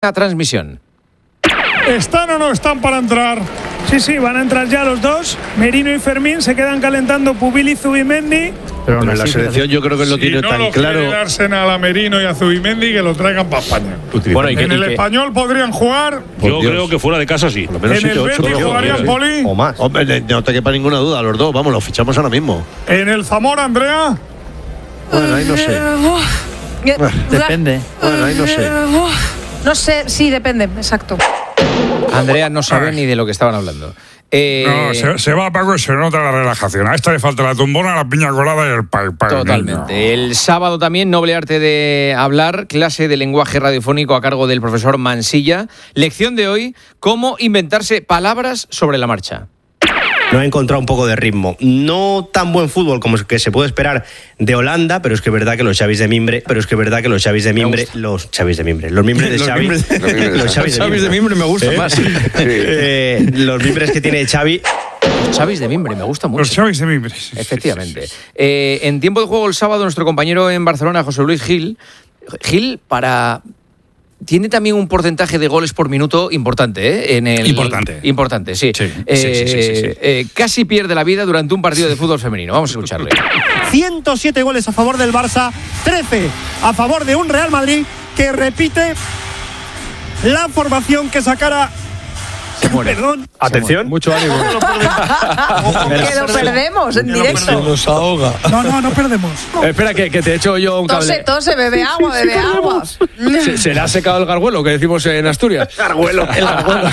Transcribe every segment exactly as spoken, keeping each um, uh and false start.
La transmisión. ¿Están o no están para entrar? Sí, sí, van a entrar ya los dos. Merino y Fermín se quedan calentando Pubil y Zubimendi. Pero en la selección yo creo que lo si tiene no tan lo claro. quiere Arsenal a Merino y a Zubimendi, que lo traigan para España. Bueno, ¿y en que, el y que, Español podrían jugar. Yo creo que fuera de casa sí. por lo menos En siete, el ocho, Betis yo, jugarían sí. Poli. O más. Hombre, no te quepa ninguna duda, los dos, vamos, los fichamos ahora mismo. En el Zamora, Andrea. Bueno, ahí no sé. Depende. Bueno, ahí no sé. No sé, sí, depende, exacto. Andrea no sabe ni de lo que estaban hablando. Eh, No, se, se va Paco y se nota la relajación. A esta le falta la tumbona, la piña colada y el pay pay. Totalmente. El sábado también, noble arte de hablar, clase de lenguaje radiofónico a cargo del profesor Mansilla. Lección de hoy, cómo inventarse palabras sobre la marcha. No ha encontrado un poco de ritmo. No tan buen fútbol como que se puede esperar de Holanda, pero es que es verdad que los Xavis de Mimbre, pero es que es verdad que los Xavis de Mimbre, los Xavis de Mimbre, los Mimbres de Los Xavi, mimbres- los Xavis de Xavis de Mimbre, Mimbre me gusta ¿Eh? más. Eh, los Mimbres que tiene Xavi. Los Xavis de Mimbre, me gusta mucho. Los Xavis de Mimbres. Efectivamente. Eh, en tiempo de juego el sábado, nuestro compañero en Barcelona, José Luis Gil, Gil para... Tiene también un porcentaje de goles por minuto importante, ¿eh? En el, Importante. Importante, sí. Sí, Eh, sí, sí, sí, sí, sí. eh, casi pierde la vida durante un partido de fútbol femenino. Vamos a escucharle. ciento siete goles a favor del Barça, trece a favor de un Real Madrid que repite la formación que sacara. Se muere. Perdón. Atención. Mucho ánimo. Que lo perdemos en directo. Nos ahoga. No, no, no perdemos. Eh, espera, que, que te echo yo un Tose, cable. tose, bebe agua, bebe agua. Se, se le ha secado el garguelo, que decimos en Asturias. Garguelo. El garguelo.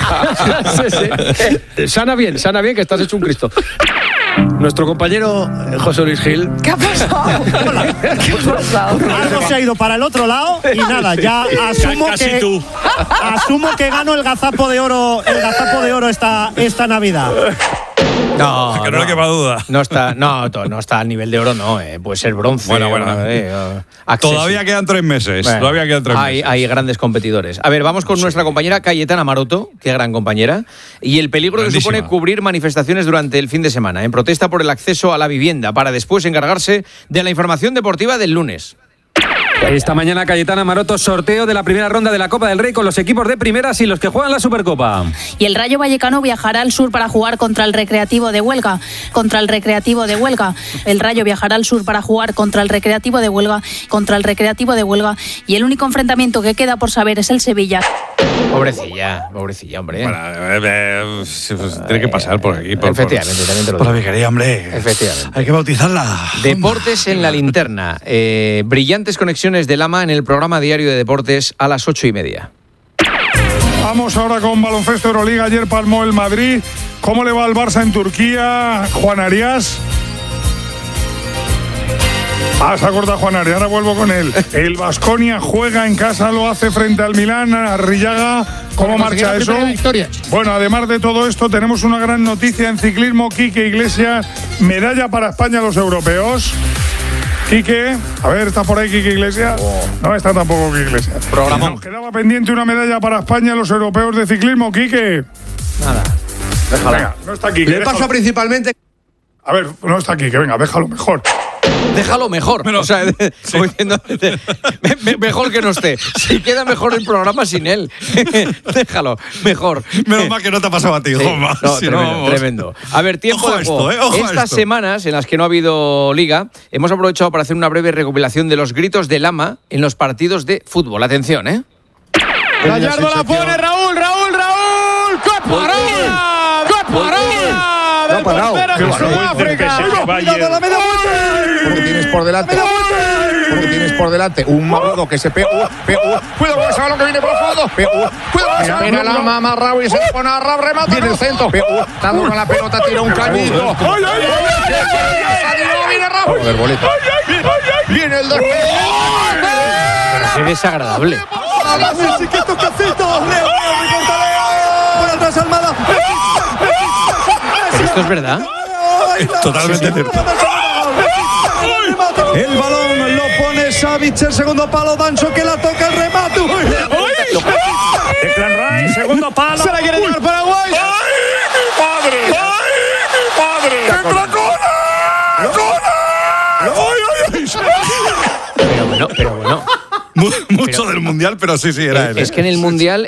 sí, sí. Sana bien, sana bien, que estás hecho un Cristo. Nuestro compañero eh, José Luis Gil. ¿Qué ha pasado? ¿Qué ha pasado? Algo se ha ido para el otro lado y nada, ya asumo Casi que tú. asumo que gano el gazapo de oro, el gazapo de oro esta, esta Navidad. No, Que no le quepa duda. No está, no, to- no está al nivel de oro, no. Eh. Puede ser bronce. Bueno, bueno. eh, eh, accesi- Todavía quedan tres meses. Bueno, Todavía quedan tres hay, meses. hay grandes competidores. A ver, vamos con nuestra compañera Cayetana Maroto, qué gran compañera, y el peligro que Grandísima. supone cubrir manifestaciones durante el fin de semana, en protesta por el acceso a la vivienda, para después encargarse de la información deportiva del lunes. Esta mañana Cayetana Maroto, sorteo de la primera ronda de la Copa del Rey con los equipos de primeras y los que juegan la Supercopa. Y el Rayo Vallecano viajará al sur para jugar contra el Recreativo de Huelga. Contra el Recreativo de Huelga. El Rayo viajará al sur para jugar contra el Recreativo de Huelga. Contra el Recreativo de Huelga. Y el único enfrentamiento que queda por saber es el Sevilla. Pobrecilla, pobrecilla, hombre. Bueno, eh, eh, sí, pues, tiene que pasar por aquí. Por, Efectivamente, también te lo Por la digo. vicaría, hombre. Efectivamente. Hay que bautizarla. Deportes en la linterna. Eh, brillantes conexiones de Lama en el programa diario de deportes a las ocho y media. Vamos ahora con baloncesto Euroliga. Ayer palmó el Madrid. ¿Cómo le va al Barça en Turquía, Juan Arias? Ah, se ha cortado Juan Arias, ahora vuelvo con él. El Baskonia juega en casa, lo hace frente al Milán, Arrillaga. ¿Cómo marcha eso? Bueno, además de todo esto, tenemos una gran noticia en ciclismo. Quique Iglesias, medalla para España a los europeos. Quique, a ver, ¿está por ahí Quique Iglesias? No está tampoco Quique Iglesias. Programón. Nos quedaba pendiente una medalla para España a los europeos de ciclismo. Quique. Nada. Déjalo. Venga, no está Quique. Le paso déjalo. principalmente. A ver, no está Quique, venga, déjalo mejor. Déjalo mejor. O sea, como diciendo, me- me- mejor que no esté. Si queda mejor el programa sin él. Déjalo, mejor. Menos mal que no te ha pasado a ti, Sí, Juanma. no, Si no, tremendo, vamos. tremendo. A ver, tiempo Ojo de a esto, juego. eh, ojo a Estas esto. semanas en las que no ha habido liga, hemos aprovechado para hacer una breve recopilación de los gritos de Lama en los partidos de fútbol. Atención, ¿eh? Gallardo la pone, Raúl, Raúl, Raúl. ¡Qué parada! ¡Qué parada! Del portero de Sudáfrica. Cuidado la media vuelta. Porque tienes por delante. Porque tienes por delante un magudo que se pega. Cuidado con ese balón que viene profundo. Cuidado con ese balón. Mira la mama Raúl y se pone a Raúl, remata en el centro. Dando con la pelota, tira un cañito. Viene Raúl. Joder, boleta. Viene el despegue. Qué desagradable. Messi, que tocacito. Leo, Leo, recorta Leo. Por atrás Almada. ¿Pero esto es verdad? Totalmente cierto. El balón lo pone Savic, el segundo palo, Danso que la toca el remate. Declan Rice, segundo palo. Se la quiere llevar Paraguay. ¡Ay, mi padre! ¡Ay, mi padre! ¡Entra Cona! ¡Cona! ¡Ay, ay, ay! Pero bueno, pero bueno. Mucho del mundial. Mundial, pero sí, sí, era Eh, él. Es que en el Mundial